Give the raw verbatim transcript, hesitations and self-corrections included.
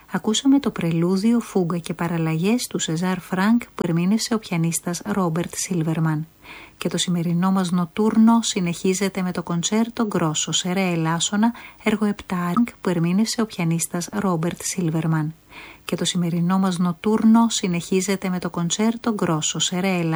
Ακούσαμε το πρελούδιο, φούγκα και παραλλαγές του Σεζάρ Φρανκ που ερμήνευσε ο πιανίστας Ρόμπερτ Σίλβερμαν. Και το σημερινό μας νοτούρνο συνεχίζεται με το κοντσέρτο γκρόσο σε ρε ελάσσονα, έργο επτά που ερμήνευσε ο πιανίστας Ρόμπερτ Σίλβερμαν. Και το σημερινό μας νοτούρνο συνεχίζεται με το κοντσέρτο γκρόσο σε ρε ελάσσονα.